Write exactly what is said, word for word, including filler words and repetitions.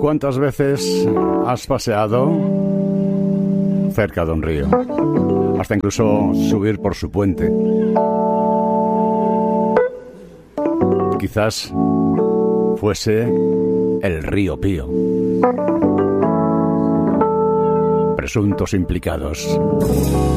¿Cuántas veces has paseado cerca de un río? Hasta incluso subir por su puente. Quizás fuese el río Pío. Presuntos implicados.